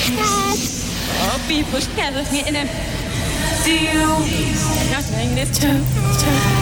people scared of me in a do you? Nothing is true.